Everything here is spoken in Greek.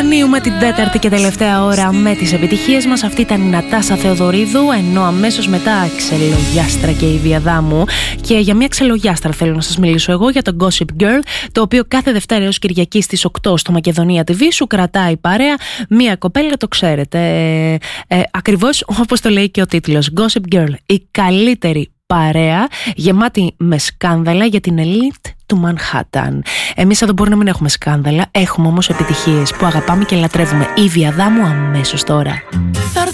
Διανύουμε την τέταρτη και τελευταία ώρα με τις επιτυχίες μας. Αυτή ήταν η Νατάσα Θεοδωρίδου, ενώ αμέσως μετά Ξελογιάστρα και η Διαδάμου. Και για μια ξελογιάστρα θέλω να σας μιλήσω εγώ, για το Gossip Girl, το οποίο κάθε Δευτέρα έως Κυριακή στις 8 στο Μακεδονία TV σου κρατάει παρέα μια κοπέλα, το ξέρετε, ακριβώς όπως το λέει και ο τίτλος, Gossip Girl, η καλύτερη παρέα γεμάτη με σκάνδαλα για την ελίτ του Μανχάταν. Εμείς εδώ μπορεί να μην έχουμε σκάνδαλα, έχουμε όμως επιτυχίες που αγαπάμε και λατρεύουμε. Η Διαδάμου αμέσως τώρα.